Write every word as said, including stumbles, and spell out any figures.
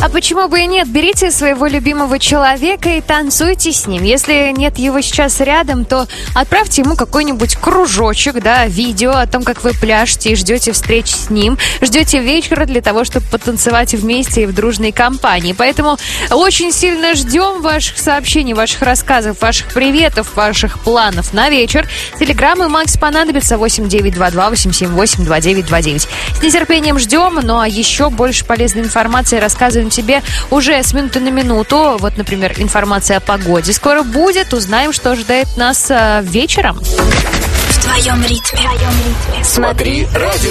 А почему бы и нет? Берите своего любимого человека и танцуйте с ним. Если нет его сейчас рядом, то отправьте ему какой-нибудь кружочек, да, видео о том, как вы пляшете и ждете встреч с ним. Ждете вечера для того, чтобы потанцевать вместе и в дружной компании. Поэтому очень сильно ждем ваших сообщений, ваших рассказов, ваших приветов, ваших планов на вечер. Телеграм и Макс понадобится восемь девять два два восемь семь восемь два девять два девять. С нетерпением ждем, ну а еще больше полезной информации рассказываем тебе уже с минуты на минуту. Вот, например, информация о погоде скоро будет. Узнаем, что ждет нас а, вечером. В твоем ритме. В твоем ритме. Смотри радио.